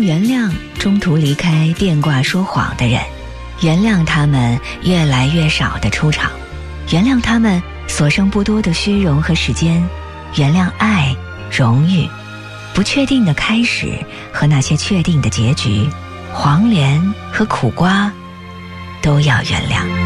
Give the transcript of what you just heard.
原谅中途离开电挂说谎的人，原谅他们越来越少的出场，原谅他们所剩不多的虚荣和时间，原谅爱、荣誉、不确定的开始和那些确定的结局，黄连和苦瓜都要原谅。